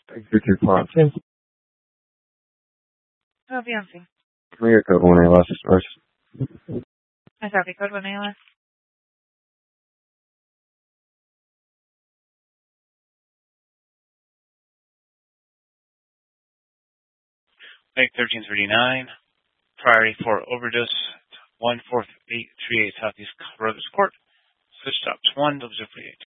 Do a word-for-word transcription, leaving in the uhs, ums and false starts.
Thank you for your call. Tim, Oh, Beyonce. come here, code one A L S stores. I copy code one A L S. Lake thirteen thirty-nine. Priority for overdose. one four eight three eight Southeast Brothers Court. Switch stops one double zero eight.